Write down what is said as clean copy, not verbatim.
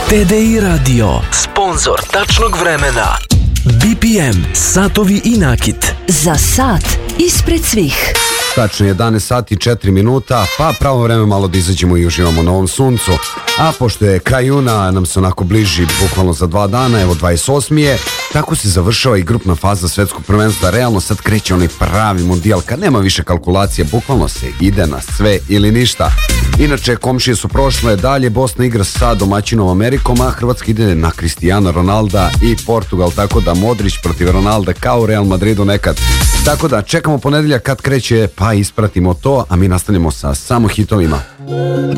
TDI Radio, sponsor tačnog vremena. BPM, satovi i nakit. Za sat ispred svih. Tačno 11 sati i 4 minuta, pa pravo vreme malo da izađemo i uživamo na ovom suncu. A pošto je kraj juna, nam se onako bliži bukvalno za 2 dana, evo 28. je, tako se završava i grupna faza svetskog prvenstva. Realno sad kreće onaj pravi mundijal, kad nema više kalkulacije, bukvalno se ide na sve ili ništa. Inače, komšije su prošle, dalje Bosna igra sa domaćinom Amerikom, a Hrvatska ide na Cristiano Ronalda i Portugal, tako da Modrić protiv Ronalda kao u Real Madridu nekad. Tako da čekamo ponedeljak kad kreće, pa ispratimo to, a mi nastavljamo sa samo hitovima.